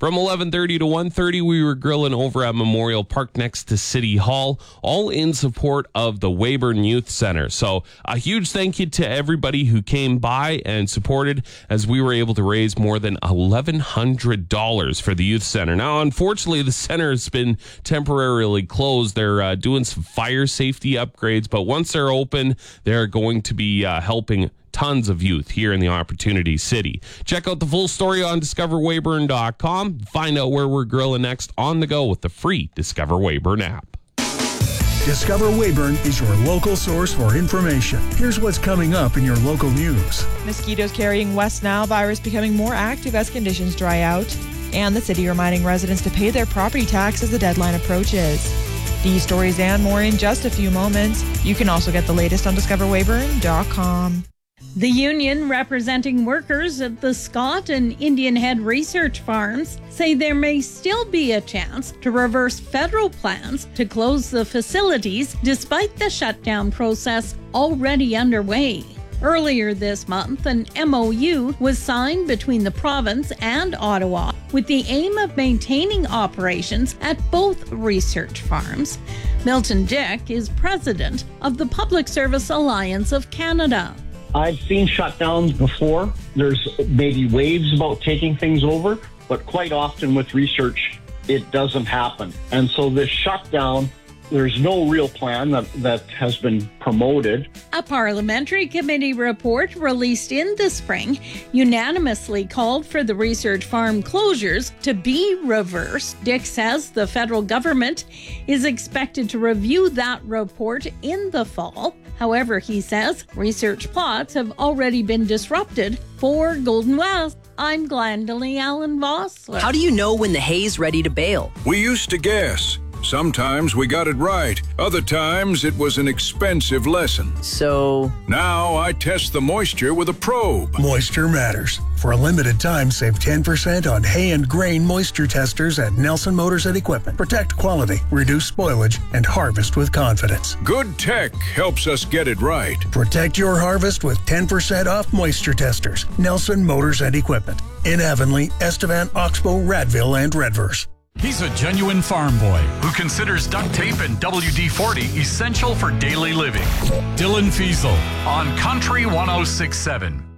From 11:30 to 1:30, we were grilling over at Memorial Park next to City Hall, all in support of the Weyburn Youth Center. So a huge thank you to everybody who came by and supported, as we were able to raise more than $1,100 for the youth center. Now, unfortunately, the center has been temporarily closed. They're doing some fire safety upgrades, but once they're open, they're going to be helping tons of youth here in the Opportunity City. Check out the full story on discoverweyburn.com. Find out where we're grilling next on the go with the free Discover Weyburn app. Discover Weyburn is your local source for information. Here's what's coming up in your local news. Mosquitoes carrying West Nile virus becoming more active as conditions dry out. And the city reminding residents to pay their property tax as the deadline approaches. These stories and more in just a few moments. You can also get the latest on discoverweyburn.com. The union representing workers at the Scott and Indian Head research farms say there may still be a chance to reverse federal plans to close the facilities despite the shutdown process already underway. Earlier this month, an MOU was signed between the province and Ottawa with the aim of maintaining operations at both research farms. Milton Dick is president of the Public Service Alliance of Canada. I've seen shutdowns before. There's maybe waves about taking things over, but quite often with research, it doesn't happen. And so this shutdown, there's no real plan that has been promoted. A parliamentary committee report released in the spring unanimously called for the research farm closures to be reversed. Dick says the federal government is expected to review that report in the fall. However, he says research plots have already been disrupted for Golden West. I'm Glendalee Allen Vossler. How do you know when the hay's ready to bale? We used to guess. Sometimes we got it right. Other times it was an expensive lesson. So now I test the moisture with a probe. Moisture matters. For a limited time, save 10% on hay and grain moisture testers at Nelson Motors and Equipment. Protect quality, reduce spoilage, and harvest with confidence. Good tech helps us get it right. Protect your harvest with 10% off moisture testers. Nelson Motors and Equipment. In Avonlea, Estevan, Oxbow, Radville, and Redverse. He's a genuine farm boy who considers duct tape and WD-40 essential for daily living. Dylan Fiesel on Country 106.7.